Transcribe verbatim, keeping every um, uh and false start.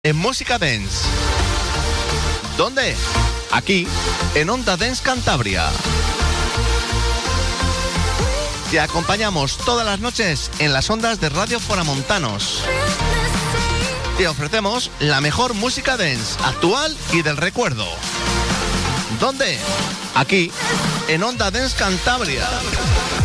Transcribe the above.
en música dance. ¿Dónde? Aquí, en Onda Dance Cantabria. Te acompañamos todas las noches en las ondas de Radio Foramontanos. Te ofrecemos la mejor música dance, actual y del recuerdo. ¿Dónde? Aquí, en Onda Dance Cantabria.